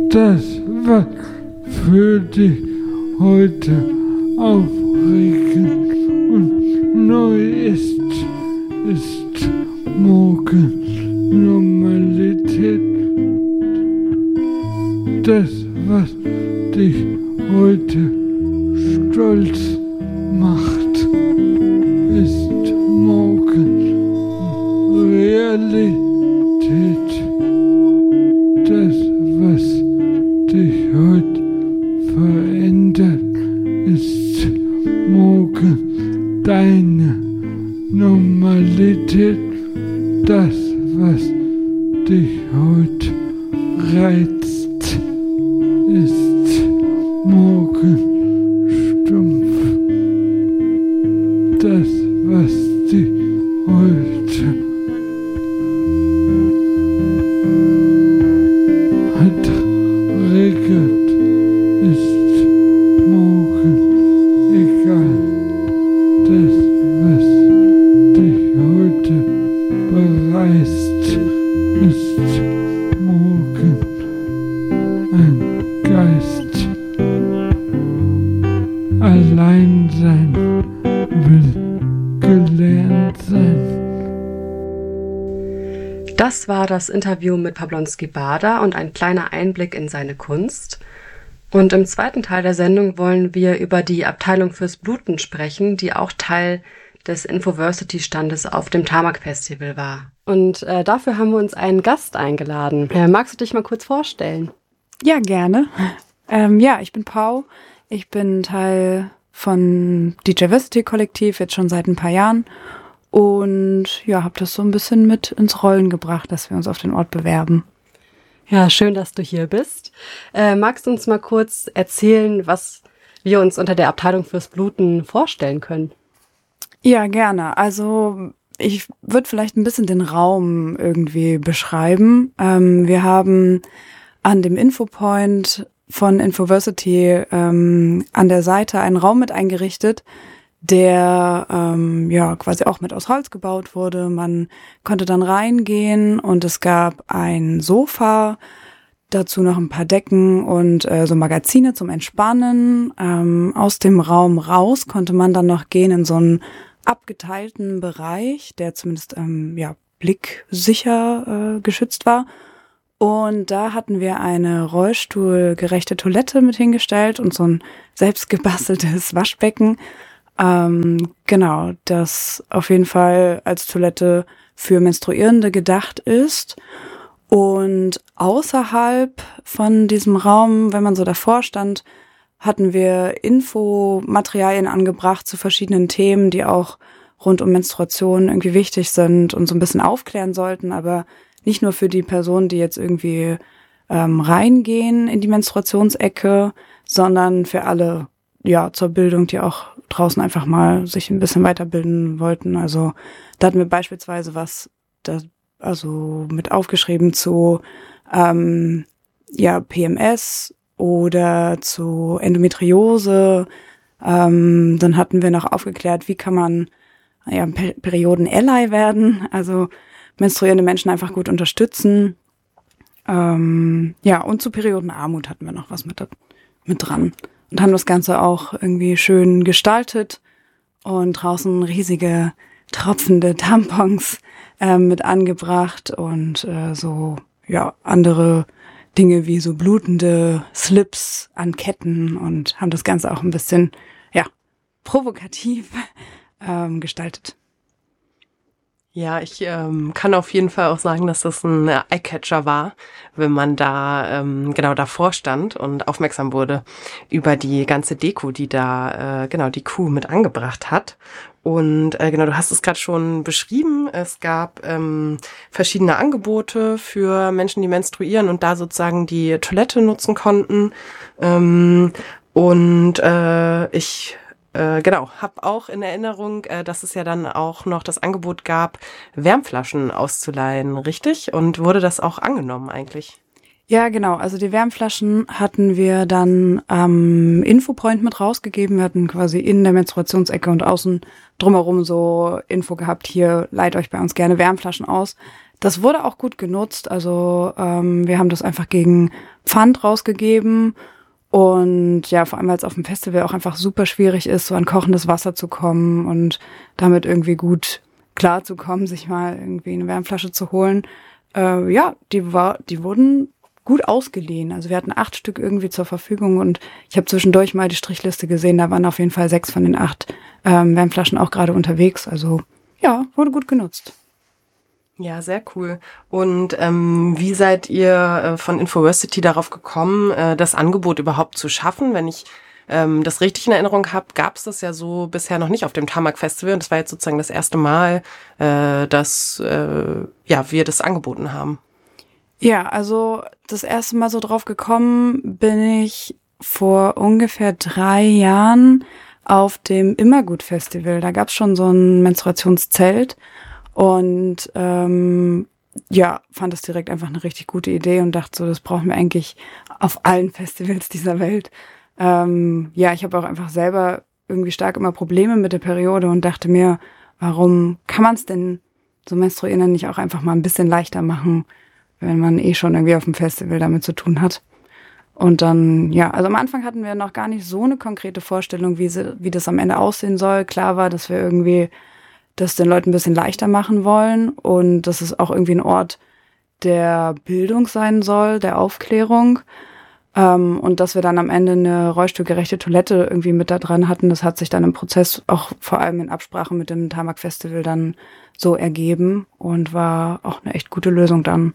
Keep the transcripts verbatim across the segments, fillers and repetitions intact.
Das, was für dich heute aufregend und neu ist, ist morgen Normalität. Das, was dich heute stolz macht, ist morgen Realität. Das, was dich heute verändert, ist morgen deine Normalität. Das, was dich heute reizt, ist morgen stumpf. Das, was dich heute hat regelt, ist morgen egal. Das, was dich heute bereist, ist morgen ein Geist. Allein sein will gelernt sein. Das war das Interview mit Pablonski Bada und ein kleiner Einblick in seine Kunst. Und im zweiten Teil der Sendung wollen wir über die Abteilung fürs Bluten sprechen, die auch Teil des Infoversity-Standes auf dem Tamak-Festival war. Und äh, dafür haben wir uns einen Gast eingeladen. Äh, magst du dich mal kurz vorstellen? Ja, gerne. Ähm, ja, ich bin Pau. Ich bin Teil von Diversity-Kollektiv, jetzt schon seit ein paar Jahren. Und ja, habe das so ein bisschen mit ins Rollen gebracht, dass wir uns auf den Ort bewerben. Ja, schön, dass du hier bist. Äh, magst du uns mal kurz erzählen, was wir uns unter der Abteilung fürs Bluten vorstellen können? Ja, gerne. Also ich würde vielleicht ein bisschen den Raum irgendwie beschreiben. Ähm, wir haben an dem Infopoint von Infoversity ähm, an der Seite einen Raum mit eingerichtet, der ähm, ja quasi auch mit aus Holz gebaut wurde. Man konnte dann reingehen und es gab ein Sofa, dazu noch ein paar Decken und äh, so Magazine zum Entspannen. Ähm, aus dem Raum raus konnte man dann noch gehen in so einen abgeteilten Bereich, der zumindest ähm, ja blicksicher äh, geschützt war. Und da hatten wir eine rollstuhlgerechte Toilette mit hingestellt und so ein selbstgebasteltes Waschbecken. Ähm, genau, das auf jeden Fall als Toilette für Menstruierende gedacht ist. Und außerhalb von diesem Raum, wenn man so davor stand, hatten wir Infomaterialien angebracht zu verschiedenen Themen, die auch rund um Menstruation irgendwie wichtig sind und so ein bisschen aufklären sollten, aber nicht nur für die Personen, die jetzt irgendwie ähm, reingehen in die Menstruationsecke, sondern für alle, ja, zur Bildung, die auch draußen einfach mal sich ein bisschen weiterbilden wollten. Also da hatten wir beispielsweise was, da, also mit aufgeschrieben zu ähm, ja P M S oder zu Endometriose. Ähm, dann hatten wir noch aufgeklärt, wie kann man ja per- Perioden-Ally werden, also menstruierende Menschen einfach gut unterstützen. Ähm, ja, und zu Periodenarmut hatten wir noch was mit, mit dran. Und haben das Ganze auch irgendwie schön gestaltet und draußen riesige tropfende Tampons äh, mit angebracht und äh, so ja andere Dinge wie so blutende Slips an Ketten und haben das Ganze auch ein bisschen ja provokativ ähm, gestaltet. Ja, ich ähm, kann auf jeden Fall auch sagen, dass das ein Eyecatcher war, wenn man da ähm, genau davor stand und aufmerksam wurde über die ganze Deko, die da äh, genau die Kuh mit angebracht hat. Und äh, genau, du hast es gerade schon beschrieben. Es gab ähm, verschiedene Angebote für Menschen, die menstruieren und da sozusagen die Toilette nutzen konnten. Ähm, und äh, ich Äh, genau, habe auch in Erinnerung, äh, dass es ja dann auch noch das Angebot gab, Wärmflaschen auszuleihen, richtig? Und wurde das auch angenommen eigentlich? Ja, genau. Also die Wärmflaschen hatten wir dann am Infopoint mit rausgegeben. Wir hatten quasi in der Menstruationsecke und außen drumherum so Info gehabt, hier leiht euch bei uns gerne Wärmflaschen aus. das wurde auch gut genutzt. Also ähm, wir haben das einfach gegen Pfand rausgegeben. Und ja, vor allem, weil es auf dem Festival auch einfach super schwierig ist, so an kochendes Wasser zu kommen und damit irgendwie gut klarzukommen, sich mal irgendwie eine Wärmflasche zu holen. Äh, ja, die war, die wurden gut ausgeliehen. Also wir hatten acht Stück irgendwie zur Verfügung und ich habe zwischendurch mal die Strichliste gesehen, da waren auf jeden Fall sechs von den acht ähm, Wärmflaschen auch gerade unterwegs. Also ja, wurde gut genutzt. Ja, sehr cool. Und ähm, wie seid ihr äh, von Infoversity darauf gekommen, äh, das Angebot überhaupt zu schaffen? Wenn ich ähm, das richtig in Erinnerung habe, gab es das ja so bisher noch nicht auf dem Tamak Festival. Und das war jetzt sozusagen das erste Mal, äh, dass äh, ja wir das angeboten haben. Ja, also das erste Mal so drauf gekommen bin ich vor ungefähr drei Jahren auf dem Immergut-Festival. Da gab's schon so ein Menstruationszelt. Und ähm, ja, fand das direkt einfach eine richtig gute Idee und dachte so, das brauchen wir eigentlich auf allen Festivals dieser Welt. Ähm, ja, ich habe auch einfach selber irgendwie stark immer Probleme mit der Periode und dachte mir, warum kann man es denn so Menstruierenden nicht auch einfach mal ein bisschen leichter machen, wenn man eh schon irgendwie auf dem Festival damit zu tun hat. Und dann, ja, also am Anfang hatten wir noch gar nicht so eine konkrete Vorstellung, wie, sie, wie das am Ende aussehen soll. Klar war, dass wir irgendwie das den Leuten ein bisschen leichter machen wollen und dass es auch irgendwie ein Ort der Bildung sein soll, der Aufklärung. Ähm, und dass wir dann am Ende eine rollstuhlgerechte Toilette irgendwie mit da dran hatten, das hat sich dann im Prozess auch vor allem in Absprache mit dem Tamak Festival dann so ergeben und war auch eine echt gute Lösung dann.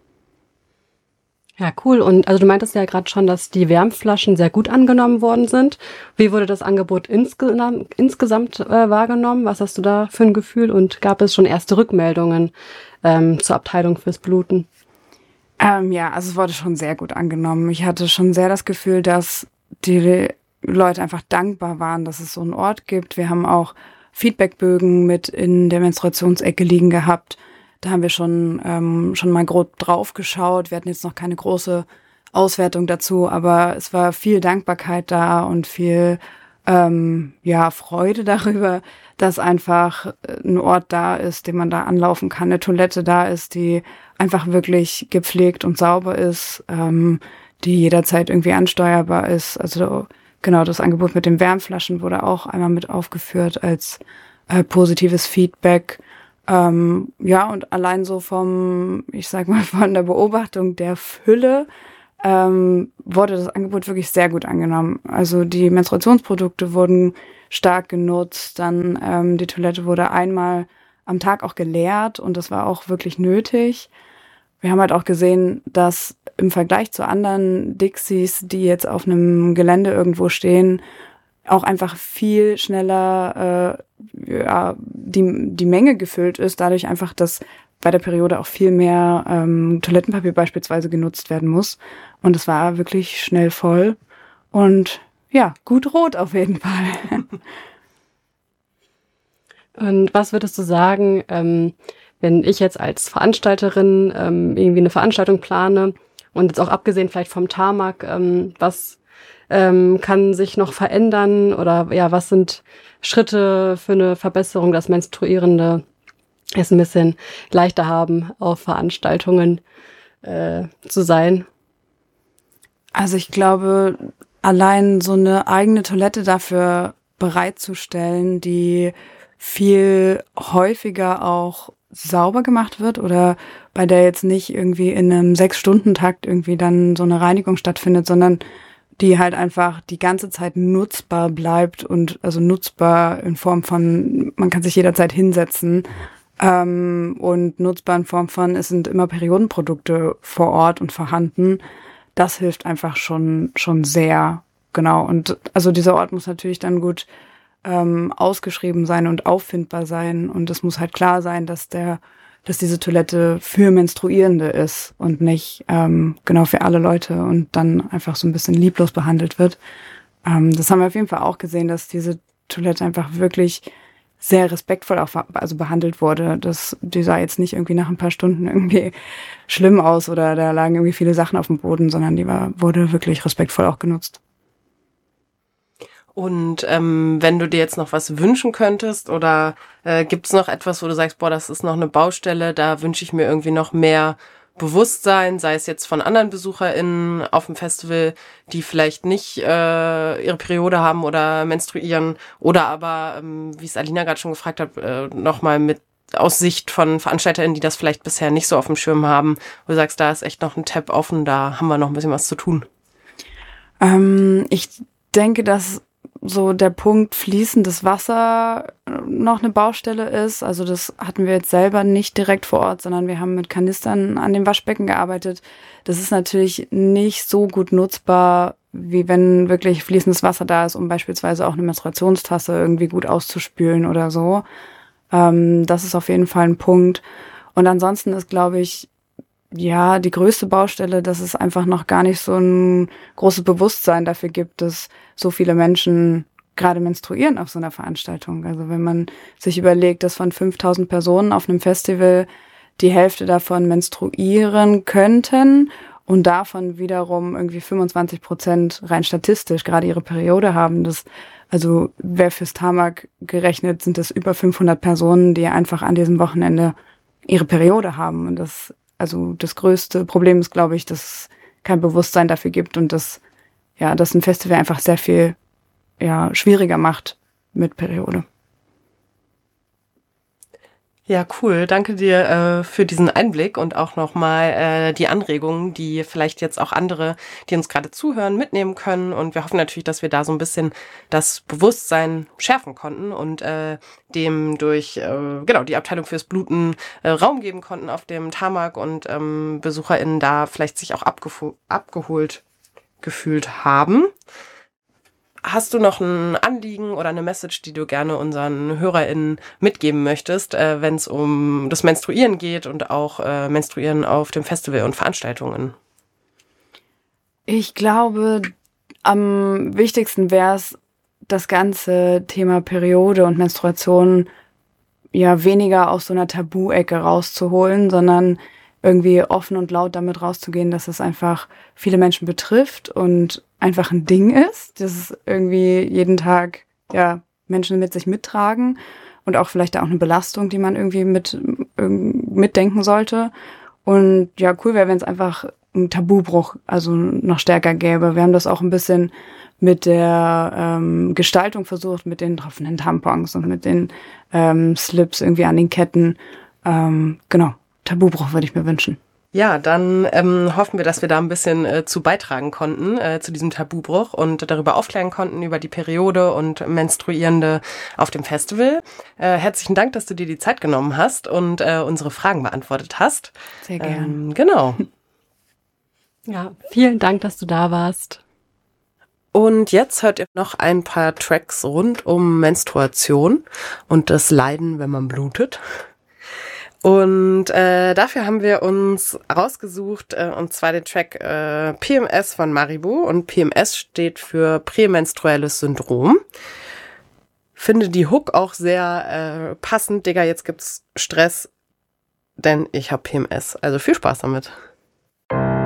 Ja, cool. Und also du meintest ja gerade schon, dass die Wärmflaschen sehr gut angenommen worden sind. Wie wurde das Angebot insgesamt, insgesamt äh, wahrgenommen? Was hast du da für ein Gefühl? Und gab es schon erste Rückmeldungen ähm, zur Abteilung fürs Bluten? Ähm, ja, also es wurde schon sehr gut angenommen. Ich hatte schon sehr das Gefühl, dass die Leute einfach dankbar waren, dass es so einen Ort gibt. Wir haben auch Feedbackbögen mit in der Menstruationsecke liegen gehabt. Da haben wir schon ähm, schon mal grob drauf geschaut. Wir hatten jetzt noch keine große Auswertung dazu, aber es war viel Dankbarkeit da und viel ähm, ja Freude darüber, dass einfach ein Ort da ist, den man da anlaufen kann, eine Toilette da ist, die einfach wirklich gepflegt und sauber ist, ähm, die jederzeit irgendwie ansteuerbar ist. Also genau, das Angebot mit den Wärmflaschen wurde auch einmal mit aufgeführt als äh, positives Feedback. Ähm, ja, und allein so vom, ich sag mal, von der Beobachtung der Fülle ähm, wurde das Angebot wirklich sehr gut angenommen. Also die Menstruationsprodukte wurden stark genutzt, dann ähm, die Toilette wurde einmal am Tag auch geleert und das war auch wirklich nötig. Wir haben halt auch gesehen, dass im Vergleich zu anderen Dixies, die jetzt auf einem Gelände irgendwo stehen, auch einfach viel schneller äh, ja, die, die Menge gefüllt ist, dadurch einfach, dass bei der Periode auch viel mehr ähm, Toilettenpapier beispielsweise genutzt werden muss. Und es war wirklich schnell voll und ja, gut rot auf jeden Fall. Und was würdest du sagen, ähm, wenn ich jetzt als Veranstalterin ähm, irgendwie eine Veranstaltung plane und jetzt auch abgesehen vielleicht vom Tamak, ähm, was ähm, kann sich noch verändern oder ja, was sind Schritte für eine Verbesserung, dass Menstruierende es ein bisschen leichter haben, auf Veranstaltungen äh, zu sein? Also ich glaube, allein so eine eigene Toilette dafür bereitzustellen, die viel häufiger auch sauber gemacht wird oder bei der jetzt nicht irgendwie in einem Sechs-Stunden-Takt irgendwie dann so eine Reinigung stattfindet, sondern die halt einfach die ganze Zeit nutzbar bleibt und also nutzbar in Form von, man kann sich jederzeit hinsetzen ähm, und nutzbar in Form von, es sind immer Periodenprodukte vor Ort und vorhanden. Das hilft einfach schon schon sehr, genau. Und also dieser Ort muss natürlich dann gut ähm, ausgeschrieben sein und auffindbar sein und es muss halt klar sein, dass der dass diese Toilette für Menstruierende ist und nicht ähm, genau für alle Leute und dann einfach so ein bisschen lieblos behandelt wird. Ähm, das haben wir auf jeden Fall auch gesehen, dass diese Toilette einfach wirklich sehr respektvoll auch also behandelt wurde. Das, die sah jetzt nicht irgendwie nach ein paar Stunden irgendwie schlimm aus oder da lagen irgendwie viele Sachen auf dem Boden, sondern die war, wurde wirklich respektvoll auch genutzt. Und ähm, wenn du dir jetzt noch was wünschen könntest oder äh, gibt es noch etwas, wo du sagst, boah, das ist noch eine Baustelle, da wünsche ich mir irgendwie noch mehr Bewusstsein, sei es jetzt von anderen BesucherInnen auf dem Festival, die vielleicht nicht äh, ihre Periode haben oder menstruieren oder aber, ähm, wie es Alina gerade schon gefragt hat, äh, nochmal mit aus Sicht von VeranstalterInnen, die das vielleicht bisher nicht so auf dem Schirm haben, wo du sagst, da ist echt noch ein Tab offen, da haben wir noch ein bisschen was zu tun. Ähm, ich denke, dass so der Punkt fließendes Wasser noch eine Baustelle ist. Also das hatten wir jetzt selber nicht direkt vor Ort, sondern wir haben mit Kanistern an dem Waschbecken gearbeitet. Das ist natürlich nicht so gut nutzbar, wie wenn wirklich fließendes Wasser da ist, um beispielsweise auch eine Menstruationstasse irgendwie gut auszuspülen oder so. Ähm, das ist auf jeden Fall ein Punkt. Und ansonsten ist, glaube ich, ja, die größte Baustelle, dass es einfach noch gar nicht so ein großes Bewusstsein dafür gibt, dass so viele Menschen gerade menstruieren auf so einer Veranstaltung. Also wenn man sich überlegt, dass von fünftausend Personen auf einem Festival die Hälfte davon menstruieren könnten und davon wiederum irgendwie fünfundzwanzig Prozent rein statistisch gerade ihre Periode haben, das, also wer fürs Tamak gerechnet, sind das über fünfhundert Personen, die einfach an diesem Wochenende ihre Periode haben. Und das, also das größte Problem ist, glaube ich, dass es kein Bewusstsein dafür gibt und dass, ja, dass ein Festival einfach sehr viel, ja, schwieriger macht mit Periode. Ja, cool. Danke dir äh, für diesen Einblick und auch nochmal äh, die Anregungen, die vielleicht jetzt auch andere, die uns gerade zuhören, mitnehmen können. Und wir hoffen natürlich, dass wir da so ein bisschen das Bewusstsein schärfen konnten und äh, dem durch äh, genau die Abteilung fürs Bluten äh, Raum geben konnten auf dem Tamak und ähm, BesucherInnen da vielleicht sich auch abgefu- abgeholt gefühlt haben. Hast du noch ein Anliegen oder eine Message, die du gerne unseren HörerInnen mitgeben möchtest, äh, wenn es um das Menstruieren geht und auch äh, Menstruieren auf dem Festival und Veranstaltungen? Ich glaube, am wichtigsten wäre es, das ganze Thema Periode und Menstruation ja weniger aus so einer Tabu-Ecke rauszuholen, sondern irgendwie offen und laut damit rauszugehen, dass es einfach viele Menschen betrifft und einfach ein Ding ist, dass es irgendwie jeden Tag ja Menschen mit sich mittragen und auch vielleicht auch eine Belastung, die man irgendwie mit mitdenken sollte. Und ja, cool wäre, wenn es einfach einen Tabubruch also noch stärker gäbe. Wir haben das auch ein bisschen mit der ähm, Gestaltung versucht, mit den tropfenden Tampons und mit den ähm, Slips irgendwie an den Ketten. Ähm, genau, Tabubruch würde ich mir wünschen. Ja, dann ähm, hoffen wir, dass wir da ein bisschen äh, zu beitragen konnten, äh, zu diesem Tabubruch und darüber aufklären konnten, über die Periode und Menstruierende auf dem Festival. Äh, herzlichen Dank, dass du dir die Zeit genommen hast und äh, unsere Fragen beantwortet hast. Sehr gerne. Ähm, genau. Ja, vielen Dank, dass du da warst. Und jetzt hört ihr noch ein paar Tracks rund um Menstruation und das Leiden, wenn man blutet. Und äh, dafür haben wir uns rausgesucht, äh, und zwar den Track äh, P M S von Maribu. Und P M S steht für prämenstruelles Syndrom. Finde die Hook auch sehr äh, passend. Digga, jetzt gibt's Stress, denn ich habe P M S. Also viel Spaß damit.